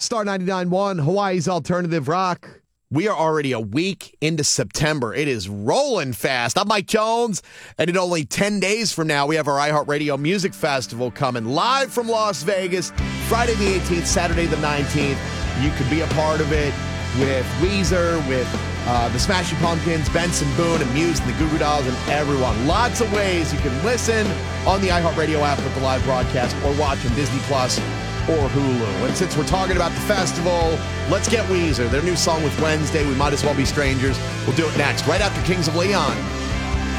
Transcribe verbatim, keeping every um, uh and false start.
Star ninety-nine point one, Hawaii's Alternative Rock. We are already a week into September. It is rolling fast. I'm Mike Jones, and in only ten days from now, we have our iHeartRadio Music Festival coming live from Las Vegas, Friday the eighteenth, Saturday the nineteenth. You could be a part of it with Weezer, with uh, the Smashing Pumpkins, Benson Boone, and Muse, and the Goo Goo Dolls, and everyone. Lots of ways you can listen on the iHeartRadio app with the live broadcast or watch on Disney Plus or Hulu. And since we're talking about the festival, let's get Weezer. Their new song with Wednesday, We Might As Well Be Strangers. We'll do it next, right after Kings of Leon.